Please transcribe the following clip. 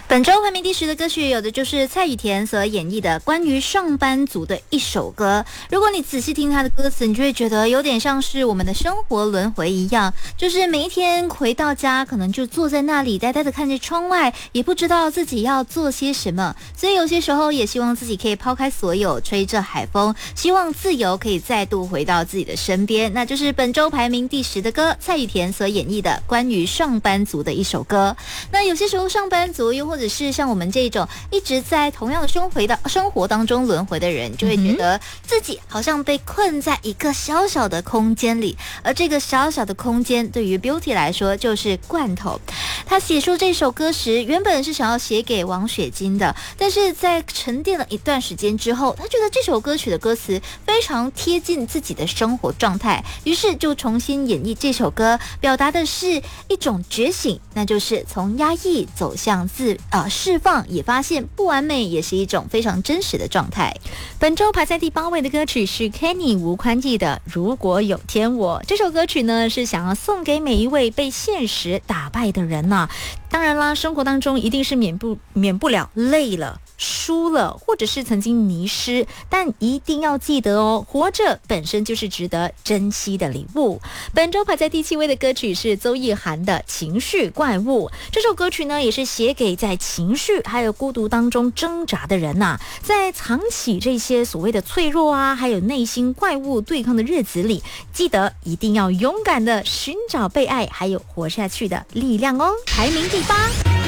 本周排名第10的歌曲，有的就是蔡雨田所演绎的关于上班族的一首歌。如果你仔细听他的歌词，你就会觉得有点像是我们的生活轮回一样，就是每一天回到家，可能就坐在那里呆呆的看着窗外，也不知道自己要做些什么。所以有些时候也希望自己可以抛开所有，吹着海风，希望自由可以再度回到自己的身边。那就是本周排名第10的歌，蔡雨田所演绎的关于上班族的一首歌。那有些时候上班族又或者是像我们这种一直在同样的生活当中轮回的人，就会觉得自己好像被困在一个小小的空间里，而这个小小的空间对于 Beauty 来说就是罐头。他写出这首歌时，原本是想要写给王雪晶的，但是在沉淀了一段时间之后，他觉得这首歌曲的歌词非常贴近自己的生活状态，于是就重新演绎这首歌，表达的是一种觉醒，那就是从压抑走向释放，也发现不完美也是一种非常真实的状态。 本周排在第8位的歌曲是 Kenny 吴宽记的《如果有天我》。这首歌曲呢，是想要送给每一位被现实打败的人呐。当然啦，生活当中一定是免不了累了、输了，或者是曾经迷失，但一定要记得哦，活着本身就是值得珍惜的礼物。本周排在第7位的歌曲是邹艺涵的《情绪怪物》。这首歌曲呢，也是写给在情绪还有孤独当中挣扎的人呐，在藏起这些所谓的脆弱啊，还有内心怪物对抗的日子里，记得一定要勇敢的寻找被爱，还有活下去的力量哦。排名第8。